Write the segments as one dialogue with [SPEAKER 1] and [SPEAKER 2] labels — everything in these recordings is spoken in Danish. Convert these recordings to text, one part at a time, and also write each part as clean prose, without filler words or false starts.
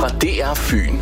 [SPEAKER 1] fra DR Fyn.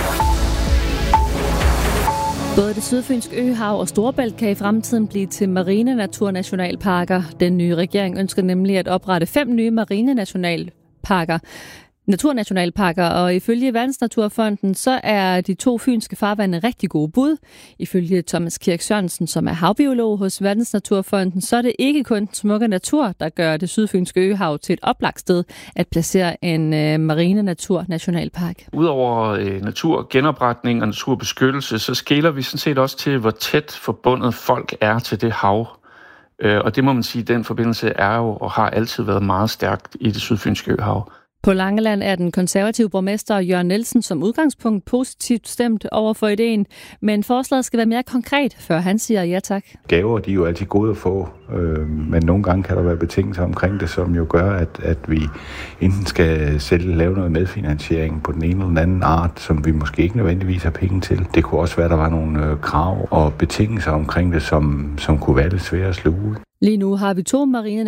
[SPEAKER 2] Både det sydfynske øhav og Storebælt kan i fremtiden blive til marine naturnationalparker. Den nye regering ønsker nemlig at oprette 5 nye marine naturnationalparker, og ifølge Verdensnaturfonden, så er de 2 fynske farvande rigtig gode bud. Ifølge Thomas Kirk Sørensen, som er havbiolog hos Verdensnaturfonden, så er det ikke kun den smukke natur, der gør det sydfynske øhav til et oplagt sted at placere en marine naturnationalpark.
[SPEAKER 3] Udover naturgenopretning og naturbeskyttelse, så skeler vi sådan set også til, hvor tæt forbundet folk er til det hav. Og det må man sige, den forbindelse er jo og har altid været meget stærkt i det sydfynske øhav.
[SPEAKER 2] På Langeland er den konservative borgmester Jørgen Nielsen som udgangspunkt positivt stemt over for ideen, men forslaget skal være mere konkret, før han siger ja tak.
[SPEAKER 4] Gaver, de er jo altid gode at få, men nogle gange kan der være betingelser omkring det, som jo gør, at vi enten skal selv lave noget medfinansiering på den ene eller den anden art, som vi måske ikke nødvendigvis har penge til. Det kunne også være, at der var nogle krav og betingelser omkring det, som kunne være lidt svære at sluge.
[SPEAKER 2] Lige nu har vi 2 marine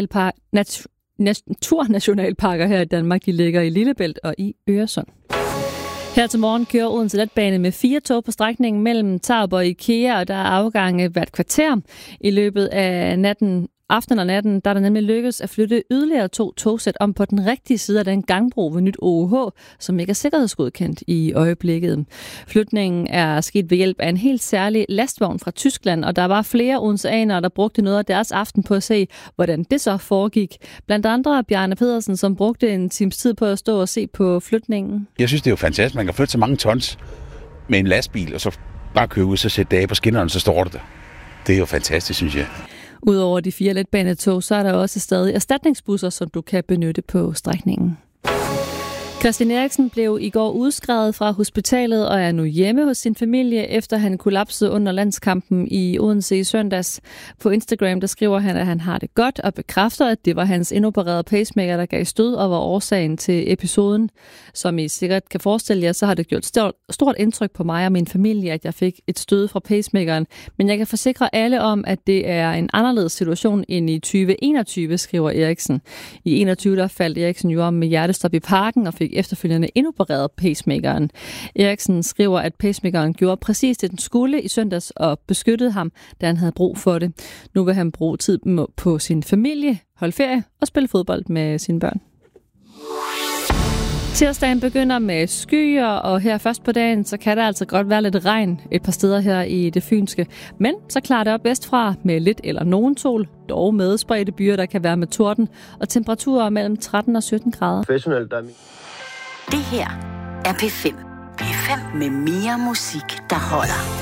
[SPEAKER 2] naturnationalparker her i Danmark. De ligger i Lillebælt og i Øresund. Her til morgen kører Odense Letbane med 4 tog på strækningen mellem Tarup og IKEA, og der er afgange hvert kvarter. I løbet af aftenen og natten, der er der nemlig lykkedes at flytte yderligere 2 togsæt om på den rigtige side af den gangbro ved Nyt OUH, som ikke er sikkerhedsgodkendt i øjeblikket. Flytningen er sket ved hjælp af en helt særlig lastvogn fra Tyskland, og der var flere odenseanere, der brugte noget af deres aften på at se, hvordan det så foregik. Blandt andre Bjarne Pedersen, som brugte en times tid på at stå og se på flytningen.
[SPEAKER 5] Jeg synes, det er jo fantastisk. Man kan flytte så mange tons med en lastbil, og så bare køre ud, så sætte det af på skinnerne, så står det der. Det er jo fantastisk, synes jeg.
[SPEAKER 2] Udover de 4 letbanetog, så er der også stadig erstatningsbusser, som du kan benytte på strækningen. Christian Eriksen blev i går udskrevet fra hospitalet og er nu hjemme hos sin familie, efter han kollapsede under landskampen i Odense i søndags. På Instagram der skriver han, at han har det godt og bekræfter, at det var hans indopererede pacemaker, der gav stød og var årsagen til episoden. Som I sikkert kan forestille jer, så har det gjort stort indtryk på mig og min familie, at jeg fik et stød fra pacemakeren. Men jeg kan forsikre alle om, at det er en anderledes situation end i 2021, skriver Eriksen. I 21 der faldt Eriksen jo om med hjertestop i parken og fik efterfølgende indopereret pacemakeren. Eriksen skriver, at pacemakeren gjorde præcis det, den skulle i søndags og beskyttede ham, da han havde brug for det. Nu vil han bruge tid på sin familie, holde ferie og spille fodbold med sine børn. Tirsdagen begynder med skyer, og her først på dagen, så kan der altså godt være lidt regn et par steder her i det fynske. Men så klarer det op vestfra med lidt eller nogen sol, dog med spredte byer, der kan være med torden, og temperaturer mellem 13 og 17 grader.
[SPEAKER 6] Det her er P5. P5 med mere musik, der holder.